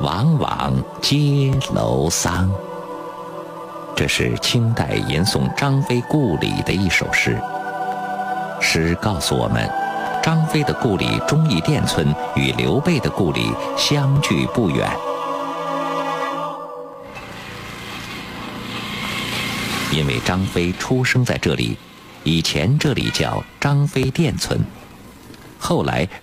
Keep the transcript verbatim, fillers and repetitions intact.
往往皆楼桑。这是清代吟诵张飞故里的一首诗。诗告诉我们，张飞的故里忠义店村与刘备的故里相距不远。因为张飞出生在这里，以前这里叫张飞店村，后来